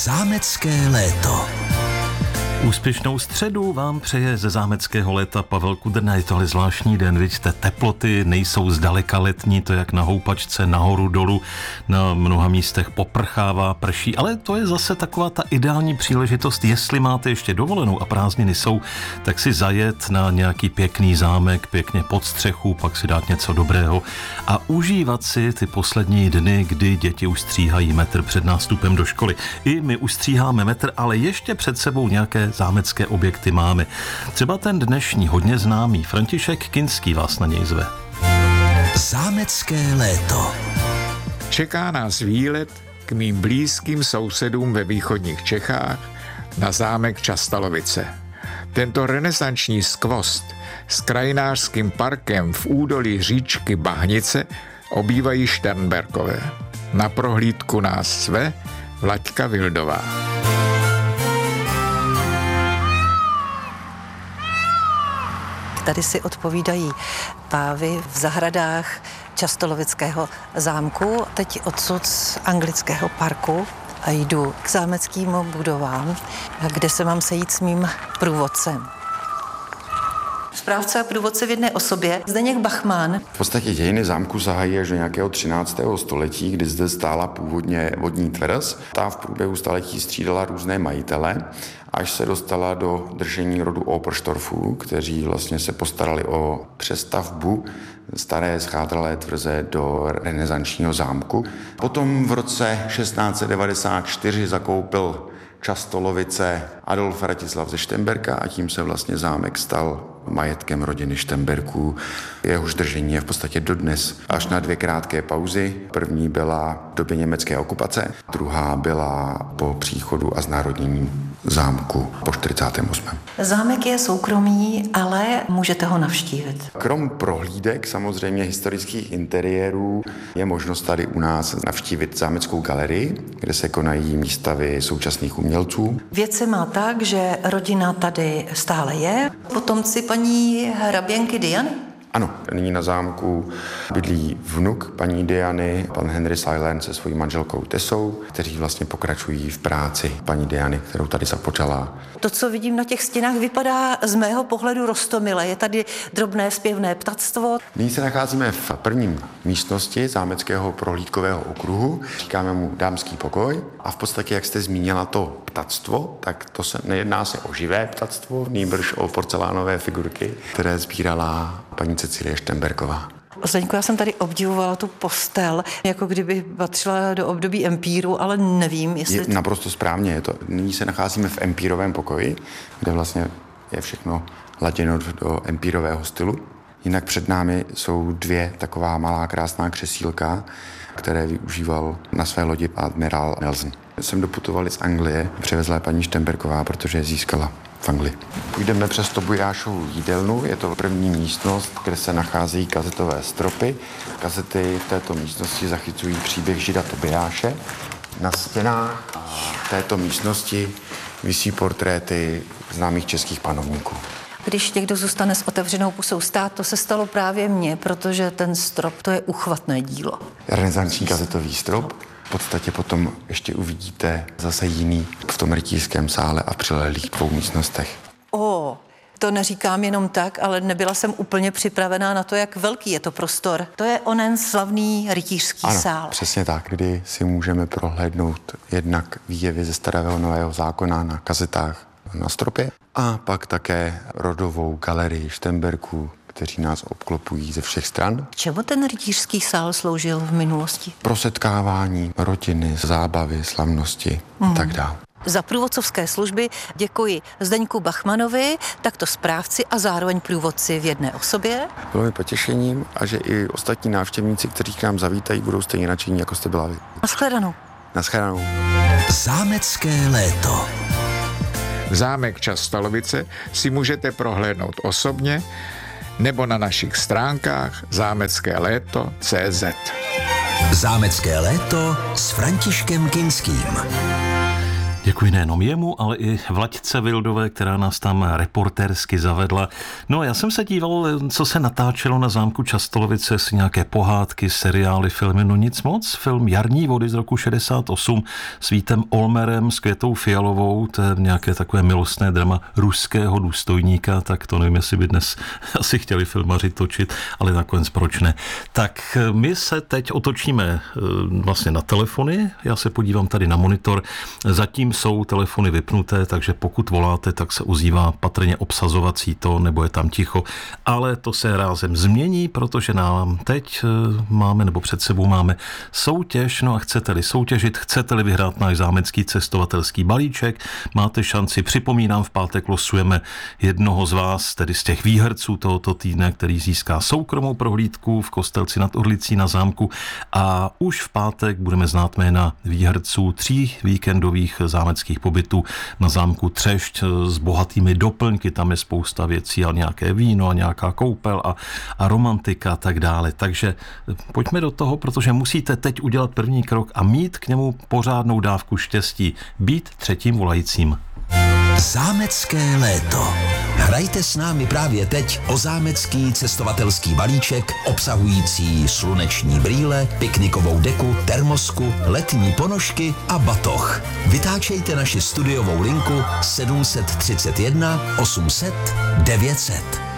Zámecké léto. Úspěšnou středu vám přeje ze zámeckého léta Pavel Kudrna. Je to ale zvláštní den, vidíte, teploty nejsou zdaleka letní, to jak na houpačce, nahoru dolů, na mnoha místech poprchává, prší, ale to je zase taková ta ideální příležitost, jestli máte ještě dovolenou a prázdniny jsou, tak si zajet na nějaký pěkný zámek, pěkně pod střechu, pak si dát něco dobrého a užívat si ty poslední dny, kdy děti už stříhají metr před nástupem do školy. I my už stříháme metr, ale ještě před sebou nějaké zámecké objekty máme. Třeba ten dnešní hodně známý František Kinský vás na něj zve. Zámecké léto. Čeká nás výlet k mým blízkým sousedům ve východních Čechách na zámek Častalovice. Tento renesanční skvost s krajinářským parkem v údolí říčky Bahnice obývají Šternberkové. Na prohlídku nás zve Vlaďka Vildová. Tady si odpovídají pávy v zahradách Častolovického zámku, teď odsud z anglického parku a jdu k zámeckým budovám, kde se mám sejít s mým průvodcem. Správce a průvodce v jedné osobě, Zdeněk Bachman. V podstatě dějiny zámku sahají až do nějakého 13. století, kdy zde stála původně vodní tvrz. Ta v průběhu staletí střídala různé majitele, až se dostala do držení rodu Operstorffů, kteří vlastně se postarali o přestavbu staré schátralé tvrze do renesančního zámku. Potom v roce 1694 zakoupil Častolovice Adolf Ratislav ze Šternberka a tím se vlastně zámek stal majetkem rodiny Šternberků. Jehož držení je v podstatě dodnes až na 2 krátké pauzy. První byla v době německé okupace, druhá byla po příchodu a znárodnění zámku po 48. Zámek je soukromý, ale můžete ho navštívit. Krom prohlídek, samozřejmě historických interiérů, je možnost tady u nás navštívit zámeckou galerii, kde se konají výstavy současných umělců. Věc se má tak, že rodina tady stále je. Potomci paní hraběnky Diany? Ano, nyní na zámku bydlí vnuk paní Diany, pan Henry Silent se svojí manželkou Tessou, kteří vlastně pokračují v práci paní Diany, kterou tady započala. To, co vidím na těch stěnách, vypadá z mého pohledu roztomile. Je tady drobné zpěvné ptactvo. Nyní se nacházíme v prvním místnosti zámeckého prohlídkového okruhu. Říkáme mu dámský pokoj. A v podstatě, jak jste zmínila to ptactvo, tak to se nejedná se o živé ptactvo, nýbrž o porcelánové figurky, které sbírala paní Cecilie Šternberková. Zdeňku, já jsem tady obdivovala tu postel, jako kdyby patřila do období empíru, ale nevím, jestli... Je naprosto správně. Nyní se nacházíme v empírovém pokoji, kde vlastně je všechno laděno do empírového stylu. Jinak před námi jsou 2 taková malá krásná křesílka, které využíval na své lodi admirál Nelson. Jsem doputovali z Anglie, přivezla paní Šternberková, protože je získala v Anglii. Půjdeme přes Tobiášovu jídelnu, je to první místnost, kde se nacházejí kazetové stropy. Kazety v této místnosti zachycují příběh žida Tobiáše. Na stěnách této místnosti visí portréty známých českých panovníků. Když někdo zůstane s otevřenou pusou stát, to se stalo právě mně, protože ten strop, to je uchvatné dílo. Renesanční kazetový strop. V podstatě potom ještě uvidíte zase jiný v tom rytířském sále a přilehlých 2 místnostech. To neříkám jenom tak, ale nebyla jsem úplně připravená na to, jak velký je to prostor. To je onen slavný rytířský sál. Přesně tak, kdy si můžeme prohlédnout jednak výjevy ze Starého Nového zákona na kazetách na stropě a pak také rodovou galerii Šternberků, kteří nás obklopují ze všech stran. K čemu ten rytířský sál sloužil v minulosti? Pro setkávání rodiny, zábavy, slavnosti a tak dále. Za průvodcovské služby děkuji Zdeňku Bachmanovi, takto správci a zároveň průvodci v jedné osobě. Bylo mi potěšením a že i ostatní návštěvníci, kteří k nám zavítají, budou stejně nadšení, jako jste byla vy. Naschledanou. Naschledanou. Zámecké léto. Zámek Častalovice si můžete prohlédnout osobně nebo na našich stránkách zámeckéléto.cz. Zámecké léto s Františkem Kinským. Děkuji nejenom jemu, ale i Vlaďce Vildové, která nás tam reportérsky zavedla. No já jsem se díval, co se natáčelo na zámku Častolovice, s nějaké pohádky, seriály, filmy, no nic moc. Film Jarní vody z roku 68 s Vítem Olmerem, s Květou Fialovou, to je nějaké takové milostné drama ruského důstojníka, tak to nevím, jestli by dnes asi chtěli filmaři točit, ale nakonec proč ne. Tak my se teď otočíme vlastně na telefony, já se podívám tady na monitor, zatím jsou telefony vypnuté, takže pokud voláte, tak se ozývá patrně obsazovací tón, nebo je tam ticho, ale to se rázem změní, protože nám teď máme, nebo před sebou máme soutěž, no a chcete-li soutěžit, chcete-li vyhrát náš zámecký cestovatelský balíček, máte šanci, připomínám, v pátek losujeme jednoho z vás, tedy z těch výherců tohoto týdne, který získá soukromou prohlídku v Kostelci nad Orlicí na zámku, a už v pátek budeme znát jména výherců 3 víkendových zámeckých pobytů na zámku Třešť s bohatými doplňky, tam je spousta věcí a nějaké víno a nějaká koupel a romantika a tak dále. Takže pojďme do toho, protože musíte teď udělat první krok a mít k němu pořádnou dávku štěstí, být třetím volajícím. Zámecké léto. Hrajte s námi právě teď o zámecký cestovatelský balíček obsahující sluneční brýle, piknikovou deku, termosku, letní ponožky a batoh. Vytáčejte naši studiovou linku 731 800 900.